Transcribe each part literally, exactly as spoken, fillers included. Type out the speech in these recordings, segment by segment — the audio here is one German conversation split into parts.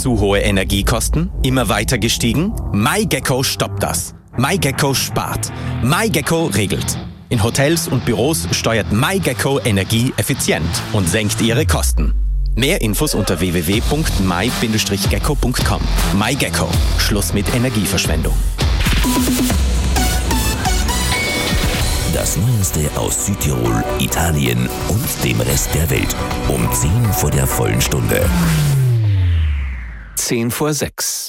Zu hohe Energiekosten? Immer weiter gestiegen? MyGecko stoppt das. MyGecko spart. MyGecko regelt. In Hotels und Büros steuert MyGecko Energie effizient und senkt ihre Kosten. Mehr Infos unter w w w punkt my Bindestrich gecko punkt com. MyGecko. Schluss mit Energieverschwendung. Das Neueste aus Südtirol, Italien und dem Rest der Welt. Um zehn vor der vollen Stunde. zehn vor sechs.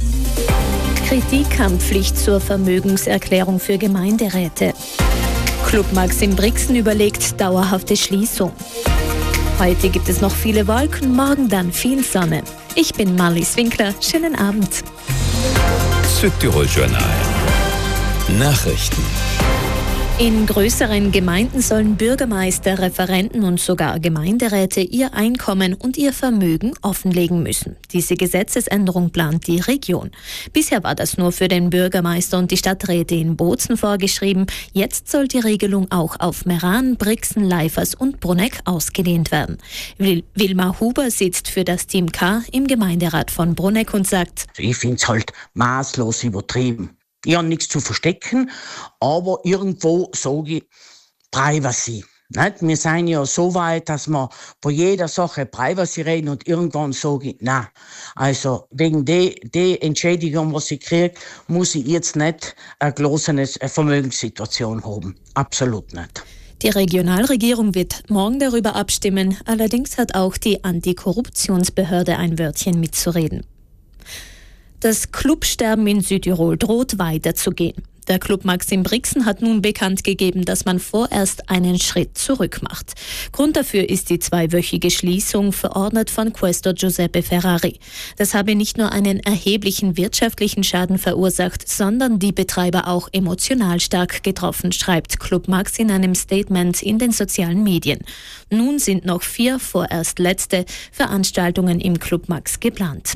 Kritik am Pflicht zur Vermögenserklärung für Gemeinderäte. Club Maxim Brixen überlegt dauerhafte Schließung. Heute gibt es noch viele Wolken, morgen dann viel Sonne. Ich bin Marlies Winkler. Schönen Abend. Südtirol Journal. Nachrichten. In größeren Gemeinden sollen Bürgermeister, Referenten und sogar Gemeinderäte ihr Einkommen und ihr Vermögen offenlegen müssen. Diese Gesetzesänderung plant die Region. Bisher war das nur für den Bürgermeister und die Stadträte in Bozen vorgeschrieben. Jetzt soll die Regelung auch auf Meran, Brixen, Leifers und Bruneck ausgedehnt werden. Wil- Wilma Huber sitzt für das Team K im Gemeinderat von Bruneck und sagt: Ich finde es halt maßlos übertrieben. Ich habe nichts zu verstecken, aber irgendwo sage ich Privacy. Nicht? Wir sind ja so weit, dass wir bei jeder Sache Privacy reden und irgendwann sage ich, nein. Also wegen der de Entschädigung, was ich kriege, muss ich jetzt nicht eine gelosene Vermögenssituation haben. Absolut nicht. Die Regionalregierung wird morgen darüber abstimmen. Allerdings hat auch die Antikorruptionsbehörde ein Wörtchen mitzureden. Das Clubsterben in Südtirol droht weiterzugehen. Der Club Maxim Brixen hat nun bekannt gegeben, dass man vorerst einen Schritt zurück macht. Grund dafür ist die zweiwöchige Schließung, verordnet von Quaestor Giuseppe Ferrari. Das habe nicht nur einen erheblichen wirtschaftlichen Schaden verursacht, sondern die Betreiber auch emotional stark getroffen, schreibt Club Max in einem Statement in den sozialen Medien. Nun sind noch vier, vorerst letzte, Veranstaltungen im Club Max geplant.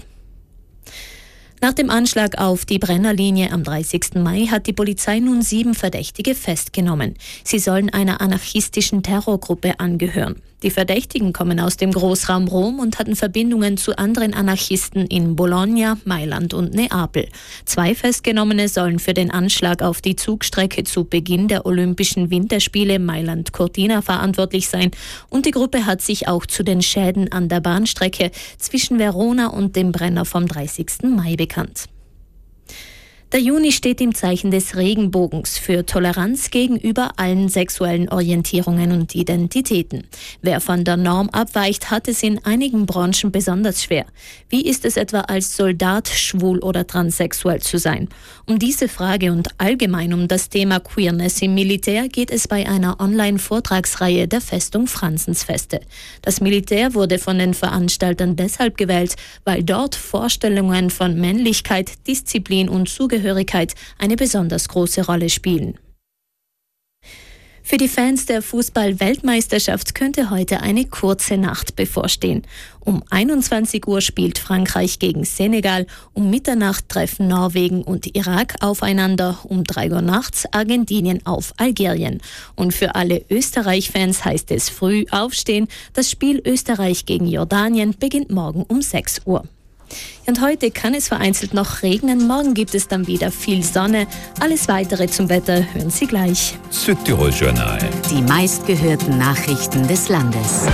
Nach dem Anschlag auf die Brennerlinie am dreißigsten Mai hat die Polizei nun sieben Verdächtige festgenommen. Sie sollen einer anarchistischen Terrorgruppe angehören. Die Verdächtigen kommen aus dem Großraum Rom und hatten Verbindungen zu anderen Anarchisten in Bologna, Mailand und Neapel. Zwei Festgenommene sollen für den Anschlag auf die Zugstrecke zu Beginn der Olympischen Winterspiele Mailand-Cortina verantwortlich sein. Und die Gruppe hat sich auch zu den Schäden an der Bahnstrecke zwischen Verona und dem Brenner vom dreißigsten Mai bekannt. Der Juni steht im Zeichen des Regenbogens für Toleranz gegenüber allen sexuellen Orientierungen und Identitäten. Wer von der Norm abweicht, hat es in einigen Branchen besonders schwer. Wie ist es etwa als Soldat, schwul oder transsexuell zu sein? Um diese Frage und allgemein um das Thema Queerness im Militär geht es bei einer Online-Vortragsreihe der Festung Franzensfeste. Das Militär wurde von den Veranstaltern deshalb gewählt, weil dort Vorstellungen von Männlichkeit, Disziplin und Zugehörigkeit eine besonders große Rolle spielen. Für die Fans der Fußball-Weltmeisterschaft könnte heute eine kurze Nacht bevorstehen. Um einundzwanzig Uhr spielt Frankreich gegen Senegal, um Mitternacht treffen Norwegen und Irak aufeinander, um drei Uhr nachts Argentinien auf Algerien. Und für alle Österreich-Fans heißt es früh aufstehen. Das Spiel Österreich gegen Jordanien beginnt morgen um sechs Uhr. Und heute kann es vereinzelt noch regnen, morgen gibt es dann wieder viel Sonne. Alles Weitere zum Wetter hören Sie gleich. Südtirol Journal. Die meistgehörten Nachrichten des Landes.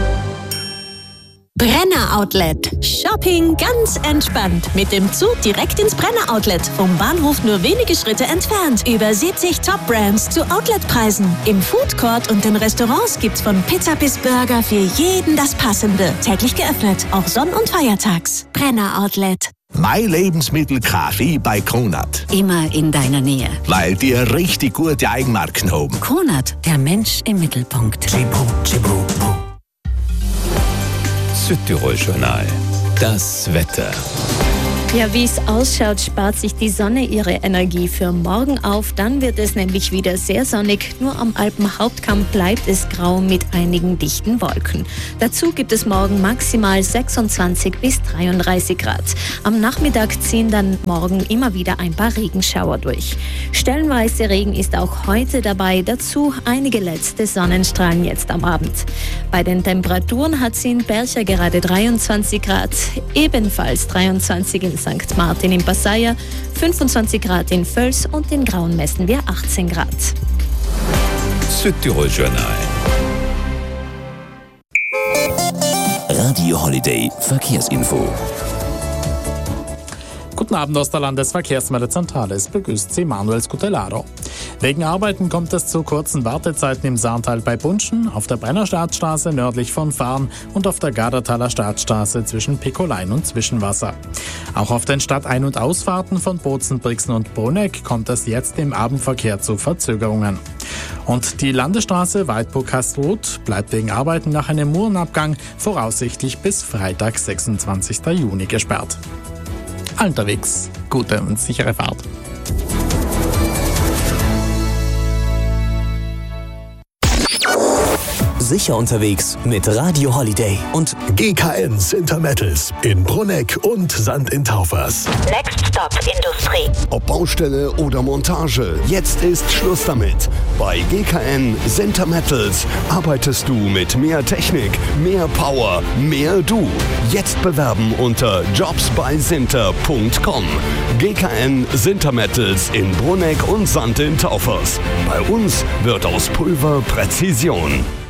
Brenner Outlet. Shopping ganz entspannt. Mit dem Zug direkt ins Brenner Outlet. Vom Bahnhof nur wenige Schritte entfernt. Über siebzig Top-Brands zu Outletpreisen. Im Food Court und den Restaurants gibt's von Pizza bis Burger für jeden das Passende. Täglich geöffnet, auch Sonn- und Feiertags. Brenner Outlet. Mein Lebensmittel Kaffee bei Kronat. Immer in deiner Nähe. Weil die richtig gute Eigenmarken haben. Kronat, der Mensch im Mittelpunkt. Chibu, chibu, bu. Südtirol Journal. Das Wetter. Ja, wie es ausschaut, spart sich die Sonne ihre Energie für morgen auf. Dann wird es nämlich wieder sehr sonnig. Nur am Alpenhauptkamm bleibt es grau mit einigen dichten Wolken. Dazu gibt es morgen maximal sechsundzwanzig bis dreiunddreißig Grad. Am Nachmittag ziehen dann morgen immer wieder ein paar Regenschauer durch. Stellenweise Regen ist auch heute dabei. Dazu einige letzte Sonnenstrahlen jetzt am Abend. Bei den Temperaturen hat sie in Bercher gerade dreiundzwanzig Grad, ebenfalls dreiundzwanzig in Sankt Martin im Passaia, fünfundzwanzig Grad in Völs und in Grauen messen wir achtzehn Grad. Südtirol Journal. Radio Holiday Verkehrsinfo. Guten Abend aus der Landesverkehrsmeldezentrale. Es begrüßt Sie Manuel Scutellaro. Wegen Arbeiten kommt es zu kurzen Wartezeiten im Saartal bei Bunschen, auf der Brenner Staatsstraße nördlich von Farn und auf der Gardertaler Staatsstraße zwischen Pickolein und Zwischenwasser. Auch auf den Stadtein- und Ausfahrten von Bozen, Brixen und Bruneck kommt es jetzt im Abendverkehr zu Verzögerungen. Und die Landesstraße Weidburg-Kastruth bleibt wegen Arbeiten nach einem Murenabgang voraussichtlich bis Freitag, sechsundzwanzigsten Juni gesperrt. Unterwegs, gute und sichere Fahrt. Sicher unterwegs mit Radio Holiday und G K N Sintermettels in Bruneck und Sand in Taufers. Next Stop Industrie. Ob Baustelle oder Montage, jetzt ist Schluss damit. Bei G K N Sintermettels arbeitest du mit mehr Technik, mehr Power, mehr du. Jetzt bewerben unter jobs bei sinter punkt com. G K N Sintermettels in Bruneck und Sand in Taufers. Bei uns wird aus Pulver Präzision.